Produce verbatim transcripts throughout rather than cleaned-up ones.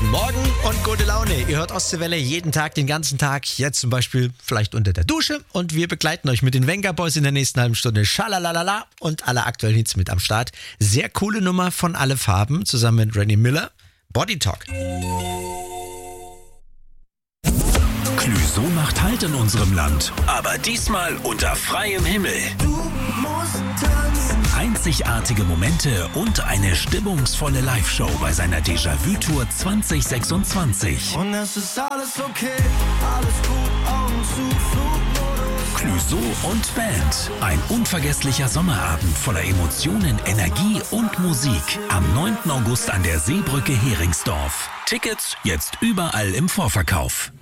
Morgen und gute Laune. Ihr hört Ostseewelle jeden Tag, den ganzen Tag. Jetzt zum Beispiel vielleicht unter der Dusche. Und wir begleiten euch mit den Venga Boys in der nächsten halben Stunde. Schalalalala und alle aktuellen Hits mit am Start. Sehr coole Nummer von Alle Farben zusammen mit Rennie Miller. Body Talk. Clüso macht Halt in unserem Land, aber diesmal unter freiem Himmel. Du musst tanzen. Einzigartige Momente und eine stimmungsvolle Live-Show bei seiner Déjà-vu-Tour zwanzig sechsundzwanzig. Und es ist alles okay, alles gut, Augen zu, Flugmodus. Clüso und Band. Ein unvergesslicher Sommerabend voller Emotionen, Energie und Musik. Am neunten August an der Seebrücke Heringsdorf. Tickets jetzt überall im Vorverkauf.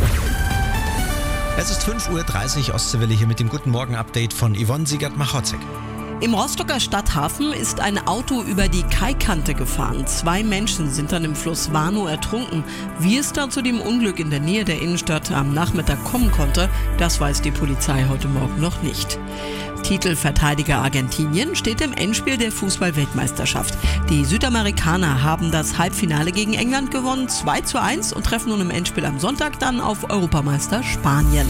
Es ist fünf Uhr dreißig, Ostseewelle hier mit dem Guten Morgen-Update von Yvonne Siegert-Machotzek. Im Rostocker Stadthafen ist ein Auto über die Kaikante gefahren. Zwei Menschen sind dann im Fluss Warnow ertrunken. Wie es da zu dem Unglück in der Nähe der Innenstadt am Nachmittag kommen konnte, das weiß die Polizei heute Morgen noch nicht. Titelverteidiger Argentinien steht im Endspiel der Fußball-Weltmeisterschaft. Die Südamerikaner haben das Halbfinale gegen England gewonnen, zwei zu eins, und treffen nun im Endspiel am Sonntag dann auf Europameister Spanien.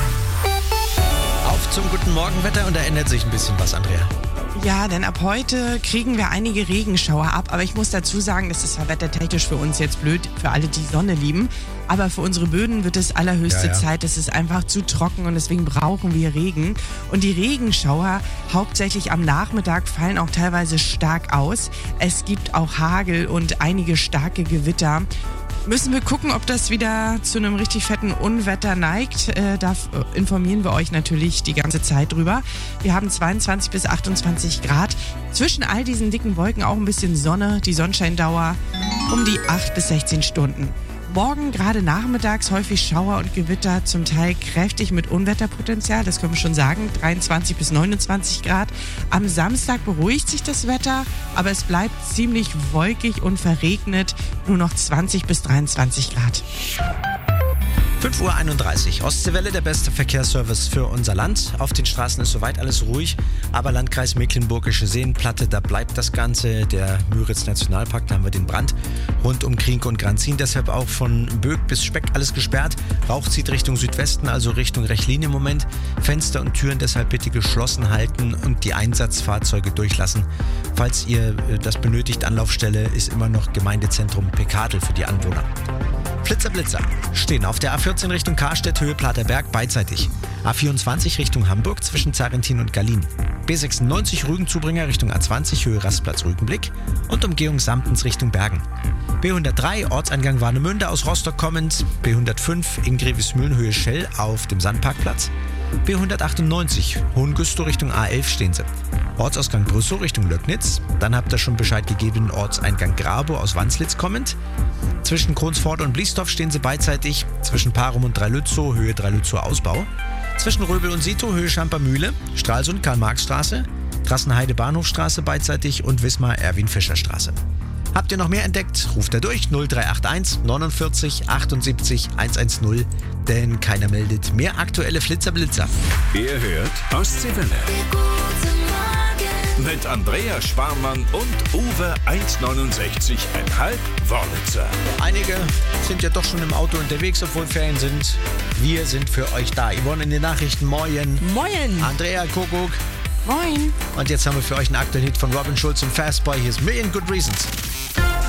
Auf zum guten Morgenwetter, und da ändert sich ein bisschen was, Andrea. Ja, denn ab heute kriegen wir einige Regenschauer ab. Aber ich muss dazu sagen, das ist zwar wettertechnisch für uns jetzt blöd, für alle, die Sonne lieben. Aber für unsere Böden wird es allerhöchste Ja, ja. Zeit. Es ist einfach zu trocken und deswegen brauchen wir Regen. Und die Regenschauer, hauptsächlich am Nachmittag, fallen auch teilweise stark aus. Es gibt auch Hagel und einige starke Gewitter. Müssen wir gucken, ob das wieder zu einem richtig fetten Unwetter neigt. Äh, da informieren wir euch natürlich die ganze Zeit drüber. Wir haben zweiundzwanzig bis achtundzwanzig Grad. Zwischen all diesen dicken Wolken auch ein bisschen Sonne. Die Sonnenscheindauer um die acht bis sechzehn Stunden. Morgen gerade nachmittags häufig Schauer und Gewitter, zum Teil kräftig mit Unwetterpotenzial, das können wir schon sagen, dreiundzwanzig bis neunundzwanzig Grad. Am Samstag beruhigt sich das Wetter, aber es bleibt ziemlich wolkig und verregnet, nur noch zwanzig bis dreiundzwanzig Grad. fünf Uhr einunddreißig, Ostseewelle, der beste Verkehrsservice für unser Land. Auf den Straßen ist soweit alles ruhig, aber Landkreis Mecklenburgische Seenplatte, da bleibt das Ganze. Der Müritz-Nationalpark, da haben wir den Brand rund um Krienke und Granzin, deshalb auch von Böck bis Speck alles gesperrt. Rauch zieht Richtung Südwesten, also Richtung Rechlin im Moment. Fenster und Türen deshalb bitte geschlossen halten und die Einsatzfahrzeuge durchlassen. Falls ihr das benötigt, Anlaufstelle ist immer noch Gemeindezentrum Pekadel für die Anwohner. Flitzer Blitzer stehen auf der A vierzehn Richtung Karstedt, Höhe Platerberg, beidseitig. A vierundzwanzig Richtung Hamburg zwischen Zarentin und Gallin. B sechsundneunzig Rügenzubringer Richtung A zwanzig, Höhe Rastplatz Rügenblick und Umgehung Samtens Richtung Bergen. B hundertdrei Ortseingang Warnemünde aus Rostock kommend. B hundertfünf in Grevismühlen, Höhe Schell auf dem Sandparkplatz. B hundertachtundneunzig Hohengüstow Richtung A elf stehen sie. Ortsausgang Brüssow Richtung Löcknitz. Dann habt ihr schon Bescheid gegeben, Ortseingang Grabow aus Wanslitz kommend. Zwischen Kronsforde und Bliesdorf stehen sie beidseitig. Zwischen Parum und Dreilützow, Höhe Dreilützow Ausbau. Zwischen Röbel und Sito, Höhe Schampermühle. Stralsund, Karl-Marx-Straße. Trassenheide, Bahnhofstraße beidseitig und Wismar, Erwin-Fischer-Straße. Habt ihr noch mehr entdeckt? Ruft er durch null drei acht eins neunundvierzig achtundsiebzig hundertzehn, denn keiner meldet. Mehr aktuelle Flitzerblitzer. Ihr hört Ostseewelle. Mit Andrea Schwarmann und Uwe eins neunundsechzig Komma fünf Wörlitzer. Einige sind ja doch schon im Auto unterwegs, obwohl Ferien sind. Wir sind für euch da. Yvonne in den Nachrichten. Moin. Moin! Andrea Kuckuck. Moin! Und jetzt haben wir für euch einen aktuellen Hit von Robin Schulz und Fastboy. Hier ist Million Good Reasons.